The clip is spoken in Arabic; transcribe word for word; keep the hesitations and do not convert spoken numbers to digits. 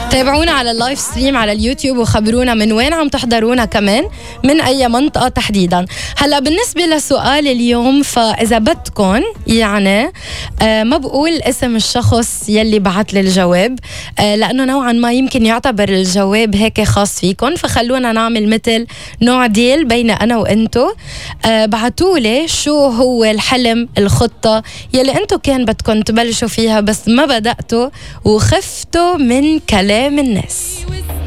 تابعونا على اللايف ستريم على اليوتيوب وخبرونا من وين عم تحضرونا كمان، من أي منطقة تحديدا. هلا بالنسبة لسؤال اليوم، فإذا بدكن يعني آه ما بقول اسم الشخص يلي بعت لي الجواب آه لأنه نوعا ما يمكن يعتبر الجواب هيك خاص فيكن، فخلونا نعمل مثل نوع ديل بين أنا وإنتو. آه بعتولي شو هو الحلم، الخطة يلي إنتو كان بدكن تبلشوا فيها بس ما بدأتوا وخفتوا من كلام الناس.